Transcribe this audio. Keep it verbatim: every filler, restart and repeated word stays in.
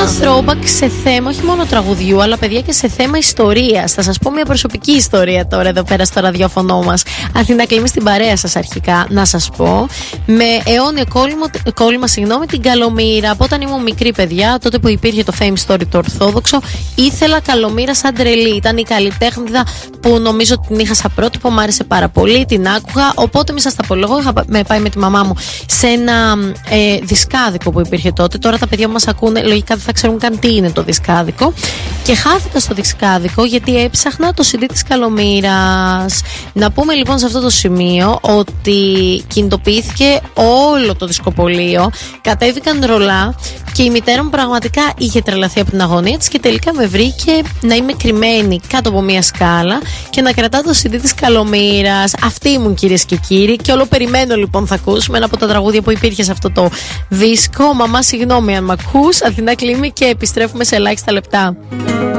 ένα throwback σε θέμα, όχι μόνο τραγουδιού, αλλά παιδιά και σε θέμα ιστορίας. Θα σας πω μια προσωπική ιστορία τώρα εδώ πέρα στο ραδιόφωνο μας. Αθηνά Κλίμη, στην παρέα σας αρχικά, να σας πω. Με αιώνιο κόλλημα, κόλλημα συγγνώμη, την Καλομήρα. Από όταν ήμουν μικρή παιδιά, τότε που υπήρχε το Fame Story το Ορθόδοξο, ήθελα Καλομήρα σαν τρελή. Ήταν η καλλιτέχνηδα που νομίζω την είχα σαν πρότυπο, μου άρεσε πάρα πολύ, την άκουγα. Οπότε μη σας τα πω, εγώ είχα πάει με τη μαμά μου σε ένα ε, δισκάδικο που υπήρχε τότε. Τώρα τα παιδιά που μας ακούνε λογικά δεν θα ξέρουν καν τι είναι το δισκάδικο. Και χάθηκα στο δισκάδικο γιατί έψαχνα το σι ντι της Καλομήρας. Να πούμε λοιπόν σε αυτό το σημείο ότι κινητοποιήθηκε όλο το δισκοπωλείο, κατέβηκαν ρολά και η μητέρα μου πραγματικά είχε τρελαθεί από την αγωνία της και τελικά με βρήκε να είμαι κρυμμένη κάτω από μια σκάλα και να κρατάω το σι ντι της Καλομήρας. Αυτή ήμουν, κυρίες και κύριοι, και όλο περιμένω λοιπόν θα ακούσουμε ένα από τα τραγούδια που υπήρχε σε αυτό το δίσκο. Μαμά, συγγνώμη αν μ' ακούς. Αθηνά Κλίμη και επιστρέφουμε σε ελάχιστα λεπτά.